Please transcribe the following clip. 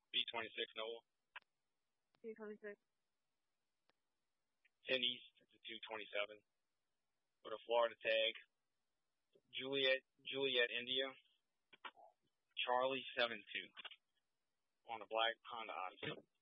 B26 Noah. B26. 10 East to 227 with a Florida tag. Juliet India. Charlie 72 on a black Honda Odyssey.